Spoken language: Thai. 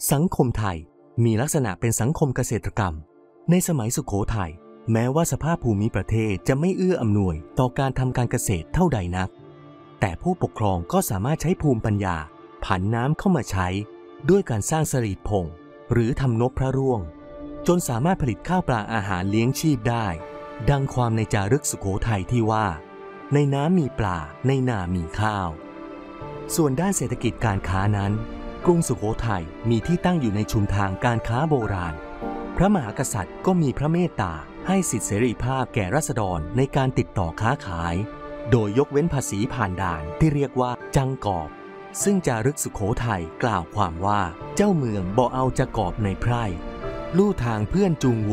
สังคมไทยมีลักษณะเป็นสังคมเกษตรกรรมในสมัยสุโขทัยแม้ว่าสภาพภูมิประเทศจะไม่เอื้ออำนวยต่อการทำการเกษตรเท่าใดนักแต่ผู้ปกครองก็สามารถใช้ภูมิปัญญาผันน้ำเข้ามาใช้ด้วยการสร้างสรีพงษ์หรือทำนกพระร่วงจนสามารถผลิตข้าวปลาอาหารเลี้ยงชีพได้ดังความในจารึกสุโขทัยที่ว่าในน้ำมีปลาในนามีข้าวส่วนด้านเศรษฐกิจการค้านั้นกรุงสุโขทัยมีที่ตั้งอยู่ในชุมทางการค้าโบราณพระมหากษัตริย์ก็มีพระเมตตาให้สิทธิเสรีภาพแก่ราษฎรในการติดต่อค้าขายโดยยกเว้นภาษีผ่านด่านที่เรียกว่าจังกอบซึ่งจารึกสุโขทัยกล่าวความว่าเจ้าเมืองบ่เอาจะกอบในไพร่ลู่ทางเพื่อนจูง